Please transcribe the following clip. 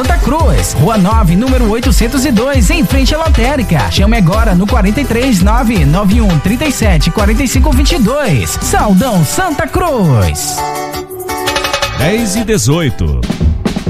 Santa Cruz, Rua 9, número 802, em frente à lotérica. Chame agora no 43991374522. Saldão Santa Cruz. 10:18.